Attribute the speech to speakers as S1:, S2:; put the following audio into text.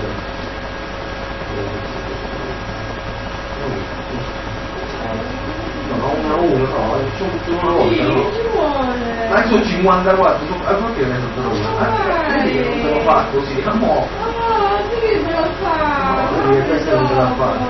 S1: uno, no, ma sono 54, perché ne sono non se lo fa così,
S2: che me lo fa?
S1: questo non se la fa.